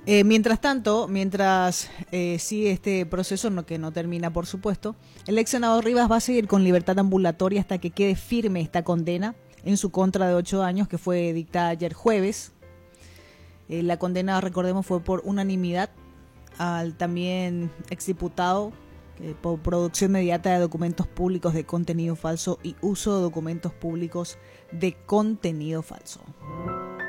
Mientras tanto, sigue este proceso, que no termina, por supuesto, el ex senador Rivas va a seguir con libertad ambulatoria hasta que quede firme esta condena en su contra de 8 años que fue dictada ayer jueves. La condena, recordemos, fue por unanimidad al también exdiputado por producción mediata de documentos públicos de contenido falso y uso de documentos públicos de contenido falso.